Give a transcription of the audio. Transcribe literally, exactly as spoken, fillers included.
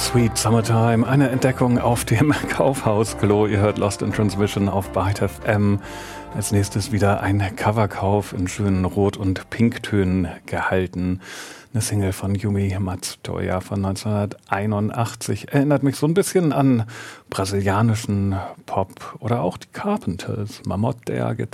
Sweet Summertime, eine Entdeckung auf dem Kaufhausklo. Ihr hört Lost in Transmission auf Byte F M. Als nächstes wieder ein Coverkauf in schönen Rot- und Pinktönen gehalten. Eine Single von Yumi Matsutoya von neunzehnhunderteinundachtzig. Erinnert mich so ein bisschen an brasilianischen Pop oder auch die Carpenters. Mamotte der